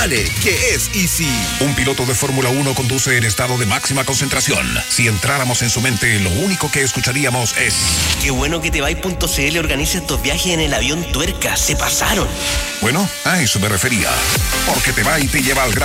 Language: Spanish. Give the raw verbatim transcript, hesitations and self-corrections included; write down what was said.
vale, que es Easy. Un piloto de Fórmula uno conduce en estado de máxima concentración. Si entráramos en su mente, lo único que escucharíamos es... Qué bueno que Tebay.cl organiza estos viajes en el avión Tuerca. Se pasaron. Bueno, a eso me refería. Porque Tebay te lleva al gran